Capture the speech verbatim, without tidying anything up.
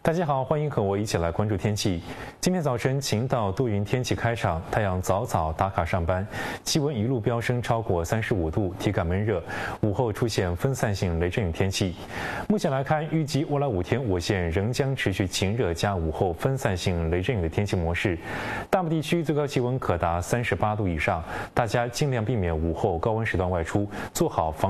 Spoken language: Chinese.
大家好，欢迎和我一起来关注天气。今天早晨晴到多云天气开场，太阳早早打卡上班，气温一路飙升超过三十五度，体感闷热。午后出现分散性雷阵雨天气。目前来看，预计未来五天我县仍将持续晴热加午后分散性雷阵雨的天气模式。大部地区最高气温可达三十八度以上，大家尽量避免午后高温时段外出，做好防